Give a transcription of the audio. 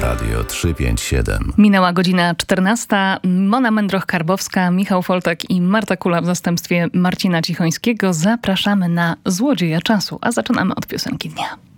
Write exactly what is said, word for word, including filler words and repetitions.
Radio trzysta pięćdziesiąt siedem. Minęła godzina czternasta. Mona Mędroch-Karbowska, Michał Foltek i Marta Kula w zastępstwie Marcina Cichońskiego. Zapraszamy na Złodzieja Czasu, a zaczynamy od piosenki dnia.